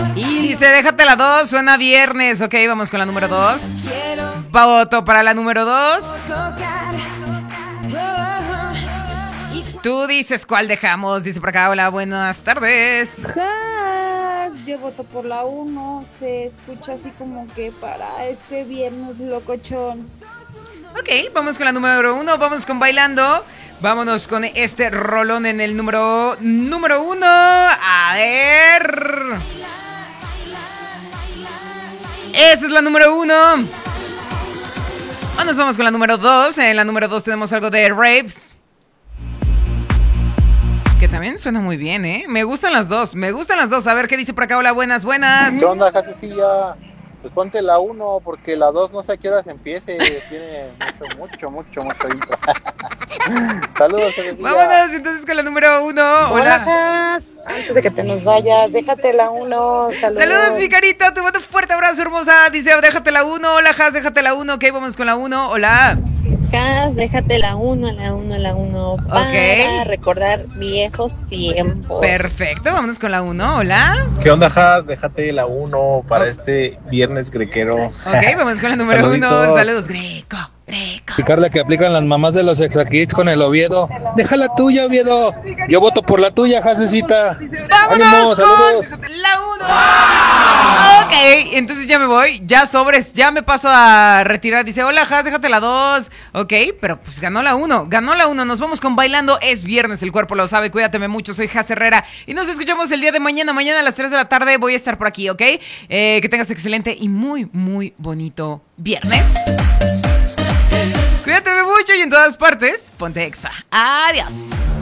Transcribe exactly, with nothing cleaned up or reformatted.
Y dice, déjate la dos, suena viernes. Ok, vamos con la número dos. Voto para la número dos. Tú dices cuál dejamos. Dice por acá, hola, buenas tardes. Jas, yo voto por la uno. Se escucha así como que para este viernes locochón. Ok, vamos con la número uno. Vamos con bailando. Vámonos con este rolón en el número número uno. A ver. Esa es la número uno. Nos vamos con la número dos. En la número dos tenemos algo de Rapes, que también suena muy bien, ¿eh? Me gustan las dos, me gustan las dos. A ver qué dice por acá. Hola, buenas, buenas. ¿Qué onda, Jasecilla? Pues ponte la uno, porque la dos no sé a qué horas empiece. Tiene mucho, mucho, mucho, mucho intro. Saludos, Jasecilla. Vámonos entonces con la número uno. Hola. Hola, antes de que te nos vayas, déjate la uno. Saludos. Saludos, mi carita. Te mando un fuerte abrazo, hermosa. Dice, déjate la uno. Hola, Has, déjate la uno. Ok, vamos con la uno. Hola. Has, déjate la uno, la uno, la uno. Para Ok. recordar viejos tiempos. Perfecto, vámonos con la uno. Hola. ¿Qué onda, Has? Déjate la uno para oh. este viernes grequero. Ok, vamos con la número uno. Saludos, Greco. Greco. Picarle que aplican las mamás de los Exacits con el Oviedo. Deja la tuya, Oviedo. Yo voto por la tuya, Jasecita. ¡Vámonos! ¡Ánimo, con saludos! La uno. Ok, entonces ya me voy. Ya sobres, ya me paso a retirar. Dice, hola, Has, déjate la dos. Ok, pero pues ganó la uno. Ganó la uno. Nos vamos con bailando. Es viernes, el cuerpo lo sabe. Cuídateme mucho. Soy Has Herrera. Y nos escuchamos el día de mañana. Mañana a las tres de la tarde voy a estar por aquí, ¿ok? Eh, que tengas excelente y muy, muy bonito viernes. Cuídate mucho y en todas partes, ponte Exa. Adiós.